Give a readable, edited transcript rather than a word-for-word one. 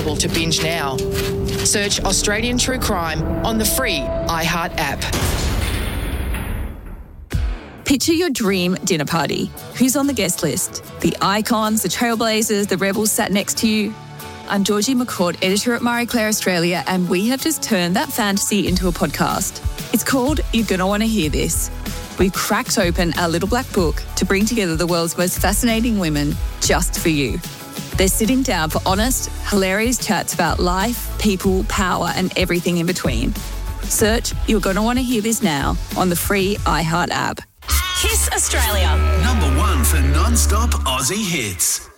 available to binge now. Search Australian True Crime on the free iHeart app. Picture your dream dinner party. Who's on the guest list? The icons, the trailblazers, the rebels sat next to you. I'm Georgie McCord, editor at Marie Claire Australia, and we have just turned that fantasy into a podcast. It's called You're Gonna Want to Hear This. We've cracked open our little black book to bring together the world's most fascinating women just for you. They're sitting down for honest, hilarious chats about life, people, power, and everything in between. Search You're Gonna Want to Hear This now on the free iHeart app. Kiss Australia. #1 for non-stop Aussie hits.